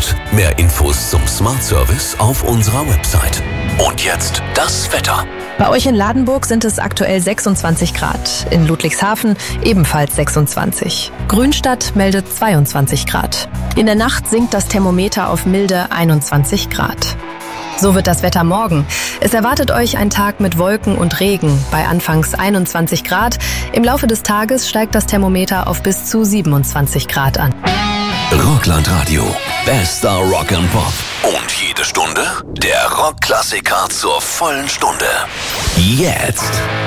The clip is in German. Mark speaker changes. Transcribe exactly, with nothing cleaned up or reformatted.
Speaker 1: Stuttgart. Mehr Infos zum Smart Service auf unserer Website. Und jetzt das Wetter.
Speaker 2: Bei euch in Ladenburg sind es aktuell sechsundzwanzig Grad. In Ludwigshafen ebenfalls sechsundzwanzig. Grünstadt meldet zweiundzwanzig Grad. In der Nacht sinkt das Thermometer auf milde einundzwanzig Grad. So wird das Wetter morgen. Es erwartet euch ein Tag mit Wolken und Regen bei anfangs einundzwanzig Grad. Im Laufe des Tages steigt das Thermometer auf bis zu siebenundzwanzig Grad an.
Speaker 1: Rockland Radio. Bester Rock and Pop. Und jede Stunde der Rockklassiker zur vollen Stunde. Jetzt.